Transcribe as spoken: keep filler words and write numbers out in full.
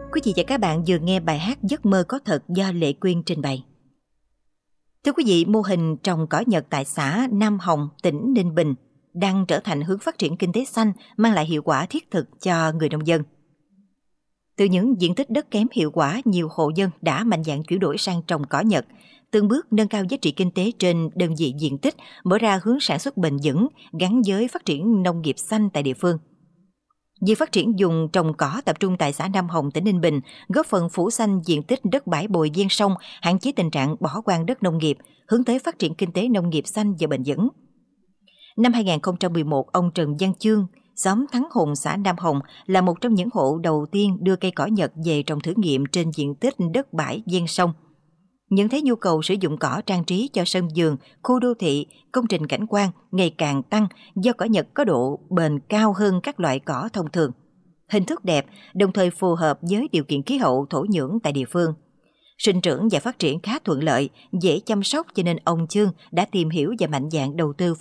Quý vị và các bạn vừa nghe bài hát Giấc mơ có thật do Lệ Quyên trình bày. Thưa quý vị, mô hình trồng cỏ Nhật tại xã Nam Hồng, tỉnh Ninh Bình đang trở thành hướng phát triển kinh tế xanh, mang lại hiệu quả thiết thực cho người nông dân. Từ những diện tích đất kém hiệu quả, nhiều hộ dân đã mạnh dạn chuyển đổi sang trồng cỏ Nhật, từng bước nâng cao giá trị kinh tế trên đơn vị diện tích, mở ra hướng sản xuất bền vững gắn với phát triển nông nghiệp xanh tại địa phương. Việc phát triển vùng trồng cỏ tập trung tại xã Nam Hồng, tỉnh Ninh Bình góp phần phủ xanh diện tích đất bãi bồi ven sông, hạn chế tình trạng bỏ hoang đất nông nghiệp, hướng tới phát triển kinh tế nông nghiệp xanh và bền vững. Năm hai nghìn không trăm mười một, ông Trần Văn Chương, xóm Thắng Hùng, xã Nam Hồng là một trong những hộ đầu tiên đưa cây cỏ Nhật về trồng thử nghiệm trên diện tích đất bãi ven sông. Nhận thấy nhu cầu sử dụng cỏ trang trí cho sân vườn, khu đô thị, công trình cảnh quan ngày càng tăng do cỏ Nhật có độ bền cao hơn các loại cỏ thông thường. Hình thức đẹp, đồng thời phù hợp với điều kiện khí hậu thổ nhưỡng tại địa phương. Sinh trưởng và phát triển khá thuận lợi, dễ chăm sóc, cho nên ông Chương đã tìm hiểu và mạnh dạn đầu tư